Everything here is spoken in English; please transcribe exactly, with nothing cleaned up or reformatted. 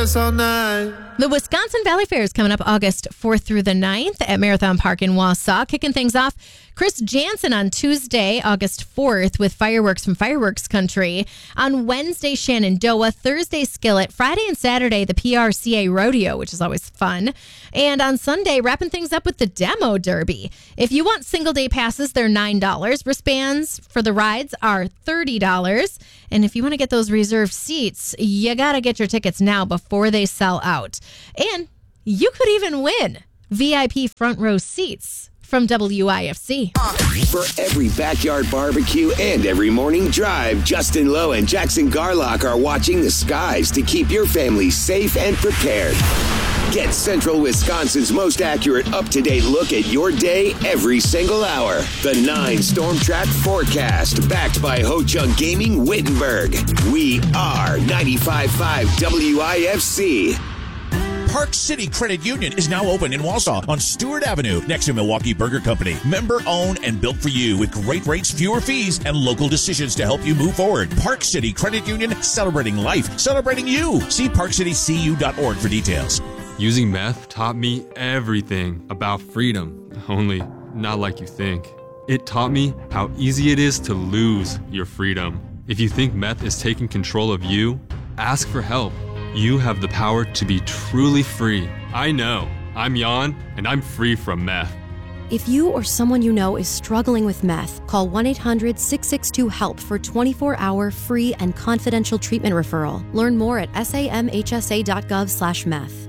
dance all night. The Wisconsin Valley Fair is coming up August fourth through the ninth at Marathon Park in Wausau. Kicking things off, Chris Jansen on Tuesday, August fourth, with fireworks from Fireworks Country. On Wednesday, Shenandoah. Thursday, Skillet. Friday and Saturday, the P R C A Rodeo, which is always fun. And on Sunday, wrapping things up with the Demo Derby. If you want single-day passes, they're nine dollars. Wristbands for the rides are thirty dollars. And if you want to get those reserved seats, you got to get your tickets now before they sell out. And you could even win V I P front row seats from W I F C. For every backyard barbecue and every morning drive, Justin Lowe and Jackson Garlock are watching the skies to keep your family safe and prepared. Get Central Wisconsin's most accurate, up-to-date look at your day every single hour. The nine Storm Track Forecast, backed by Ho Chunk Gaming Wittenberg. We are ninety-five point five W I F C. Park City Credit Union is now open in Wausau on Stewart Avenue next to Milwaukee Burger Company. Member owned and built for you with great rates, fewer fees, and local decisions to help you move forward. Park City Credit Union, celebrating life, celebrating you. See park city c u dot org for details. Using meth taught me everything about freedom, only not like you think. It taught me how easy it is to lose your freedom. If you think meth is taking control of you, ask for help. You have the power to be truly free. I know. I'm Jan, and I'm free from meth. If you or someone you know is struggling with meth, call one eight hundred six six two HELP for twenty-four hour free and confidential treatment referral. Learn more at samhsa dot gov slash meth.